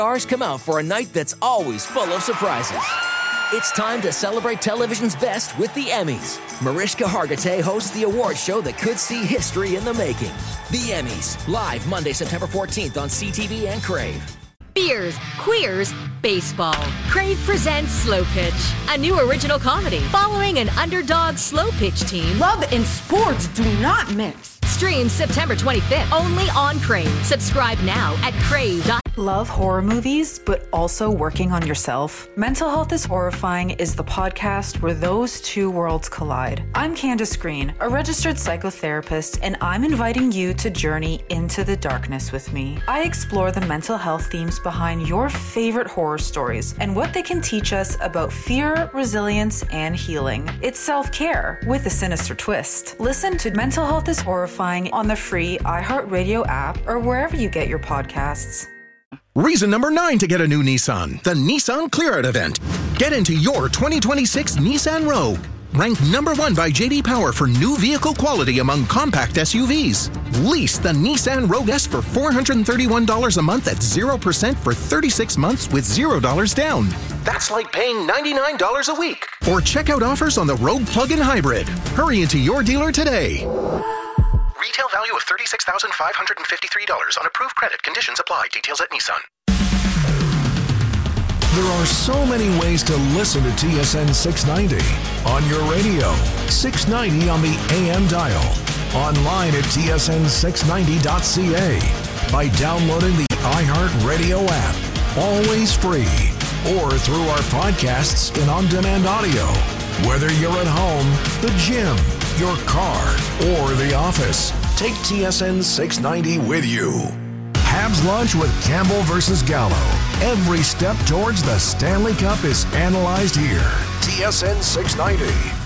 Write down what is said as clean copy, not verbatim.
Stars come out for a night that's always full of surprises. It's time to celebrate television's best with the Emmys. Mariska Hargitay hosts the award show that could see history in the making. The Emmys, live Monday, September 14th on CTV and Crave. Beers, queers, baseball. Crave presents Slow Pitch, a new original comedy following an underdog slow pitch team. Love and sports do not mix. Streams September 25th, only on Crave. Subscribe now at crave.com. Love horror movies, but also working on yourself? Mental Health is Horrifying is the podcast where those two worlds collide. I'm Candace Green, a registered psychotherapist, and I'm inviting you to journey into the darkness with me. I explore the mental health themes behind your favorite horror stories and what they can teach us about fear, resilience, and healing. It's self-care with a sinister twist. Listen to Mental Health is Horrifying on the free iHeartRadio app or wherever you get your podcasts. Reason number 9 to get a new Nissan, the Nissan Clear Out event. Get into your 2026 Nissan Rogue. Ranked number 1 by J.D. Power for new vehicle quality among compact SUVs. Lease the Nissan Rogue S for $431 a month at 0% for 36 months with $0 down. That's like paying $99 a week. Or check out offers on the Rogue Plug-in Hybrid. Hurry into your dealer today. Retail value of $36,553 on approved credit. Conditions apply. Details at Nissan. There are so many ways to listen to TSN 690. On your radio, 690 on the AM dial. Online at tsn690.ca. By downloading the iHeartRadio app. Always free. Or through our podcasts and on-demand audio. Whether you're at home, the gym, your car, or the office, take TSN 690 with you. Habs lunch with Campbell versus Gallo. Every step towards the Stanley Cup is analyzed here. TSN 690.